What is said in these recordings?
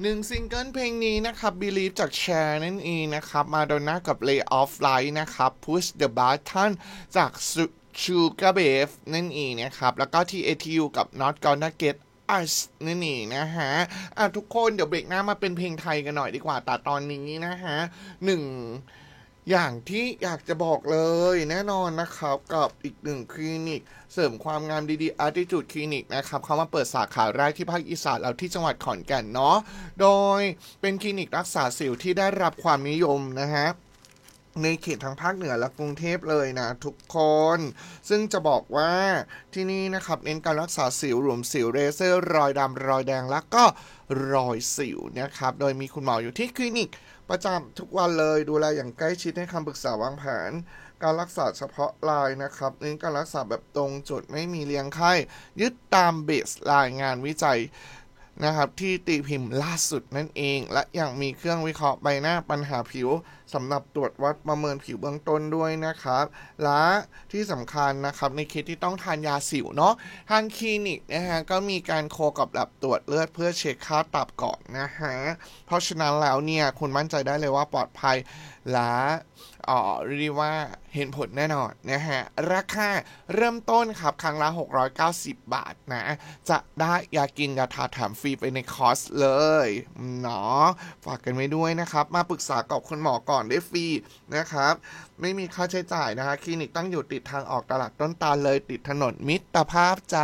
1ซิงเกิลเพลงนี้นะครับ Believe จาก Cher นั่นเองนะครับ Madonna กับ Lay Off Light นะครับ Push the Button จาก Sugar Babe นั่นเองนะครับแล้วก็ TATU กับ Not Gonna Get Us นั่นเองนะฮะทุกคนเดี๋ยวเบรกหน้ามาเป็นเพลงไทยกันหน่อยดีกว่าแต่ตอนนี้นะฮะหนึ่งอย่างที่อยากจะบอกเลยแน่นอนนะครับกับอีกหนึ่งคลินิกเสริมความงามดีๆ Attitude Clinic นะครับเขามาเปิดสาขาแรกที่ภาคอีสานแล้วที่จังหวัดขอนแก่นเนาะโดยเป็นคลินิกรักษาสิวที่ได้รับความนิยมนะฮะในเขตทางภาคเหนือและกรุงเทพเลยนะทุกคนซึ่งจะบอกว่าที่นี่นะครับเน้นการรักษาสิวหลุมสิวเลเซอร์รอยดำรอยแดงแล้วก็รอยสิวนะครับโดยมีคุณหมออยู่ที่คลินิกประจำทุกวันเลยดูแลอย่างใกล้ชิดให้คำปรึกษาวางแผนการรักษาเฉพาะรายนะครับเน้นการรักษาแบบตรงจุดไม่มีเลี้ยงไข้ยึดตามเบสรายงานวิจัยนะครับที่ตีพิมพ์ล่าสุดนั่นเองและยังมีเครื่องวิเคราะห์ใบหน้าปัญหาผิวสำหรับตรวจวัดประเมินผิวเบื้องต้นด้วยนะครับและที่สำคัญนะครับในเคสที่ต้องทานยาสิวเนาะทางคลินิกนะฮะก็มีการโคกับแลบตรวจเลือดเพื่อเช็คค่าตับก่อนนะฮะเพราะฉะนั้นแล้วเนี่ยคุณมั่นใจได้เลยว่าปลอดภัยและเรียกว่าเห็นผลแน่นอนนะฮะราคาเริ่มต้นครับครั้งละ690 บาทนะจะได้ยากินยาทาแถมฟรีไปในคอร์สเลยเนาะฝากกันไว้ด้วยนะครับมาปรึกษากับคุณหมอก่อนได้ฟรีนะครับไม่มีค่าใช้จ่ายนะคะคลินิกตั้งอยู่ติดทางออกตลาดต้นตาลเลยติดถนนมิตรภาพจ้า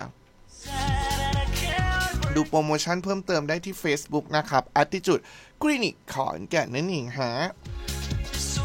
ดูโปรโมชั่นเพิ่มเติมได้ที่ Facebook นะครับ Attitude Clinic ขอนแก่นนั่นเองฮะ